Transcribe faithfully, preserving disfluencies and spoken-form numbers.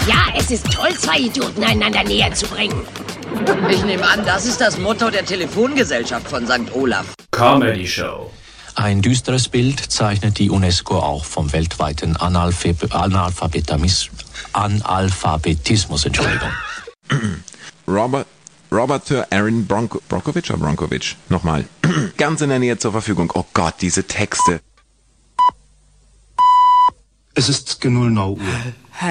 Ja, es ist toll, zwei Idioten einander näher zu bringen. Ich nehme an, das ist das Motto der Telefongesellschaft von Sankt Olaf. Comedy Show. Ein düsteres Bild zeichnet die UNESCO auch vom weltweiten Analphab- Analphabetismus, Analphabetismus, Entschuldigung. Robert, Roberteur Aaron Bronco, Bronkovich oder Bronkovich? Nochmal. Ganz in der Nähe zur Verfügung. Oh Gott, diese Texte. Es ist null Uhr.